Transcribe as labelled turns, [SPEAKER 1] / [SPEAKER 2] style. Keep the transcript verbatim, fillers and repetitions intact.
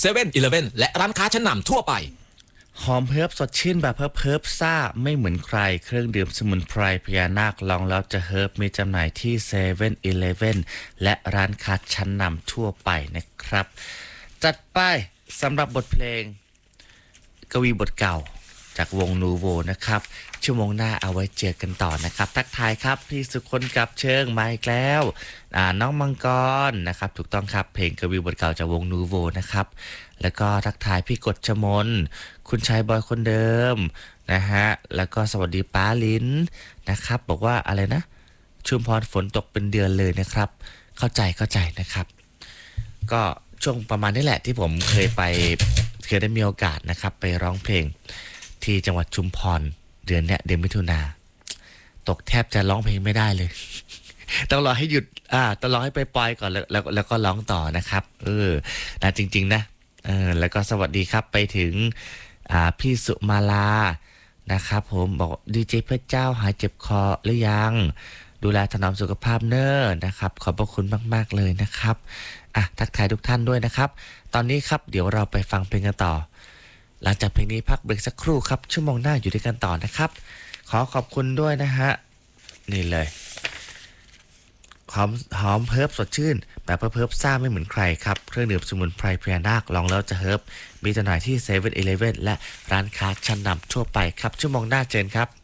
[SPEAKER 1] เซเว่นอีเลฟเว่นและร้านค้าชั้นนำทั่วไป
[SPEAKER 2] หอมเพิบสดชื่นแบบเพิบเพิบซ่าไม่เหมือนใครเครื่องดื่มสมุนไพรพญานาคลองแล้วจะเฮิบมีจำหน่ายที่เซเว่นอีเลฟเว่นและร้านค้าชั้นนำทั่วไปนะครับจัดไปสำหรับบทเพลงกวีบทเก่าจากวงนูโวนะครับชั่วโมงหน้าเอาไว้เจอกันต่อนะครับทักทายครับพี่สุคนกับเชิงมาอีกแล้วน้องมังกรนะครับถูกต้องครับเพลงกวีบทเก่าจากวงนูโวนะครับแล้วก็ทักทายพี่กฎชมนคุณชายบอยคนเดิมนะฮะแล้วก็สวัสดีป้าลิ้นนะครับบอกว่าอะไรนะชุมพรฝนตกเป็นเดือนเลยนะครับเข้าใจเข้าใจนะครับก็ช่วงประมาณนี้แหละที่ผมเคยไปเคยได้มีโอกาสนะครับไปร้องเพลงที่จังหวัดชุมพรเดือนเนี้ยเดือนมิถุนาตกแทบจะร้องเพลงไม่ได้เลย ต้องรอให้หยุดอ่าต้องรอให้ไปปล่อยก่อนแล้วแล้วแล้วก็ร้องต่อนะครับเออนะจริงๆนะเออแล้วก็สวัสดีครับไปถึงอ่าพี่สุมาลานะครับผมบอกดีเจพระเจ้าหายเจ็บคอหรือยังดูแลถนอมสุขภาพเนอะนะครับขอบพระคุณมากๆเลยนะครับอ่ะทักทายทุกท่านด้วยนะครับตอนนี้ครับเดี๋ยวเราไปฟังเพลงกันต่อหลังจากเพลงนี้พักเบรกสักครู่ครับชั่วโมงหน้าอยู่ด้วยกันต่อนะครับขอขอบคุณด้วยนะฮะนี่เลยหอมหอมเฮิบสดชื่นแบบเพิบซ่าไม่เหมือนใครครับเครื่องดื่มสมุนไพรพญานาคลองแล้วจะเฮิบมีจำหน่ายที่เซเว่นอีเลฟเว่นและร้านค้าชั้นนำทั่วไปครับชั่วโมงหน้าเจนครับ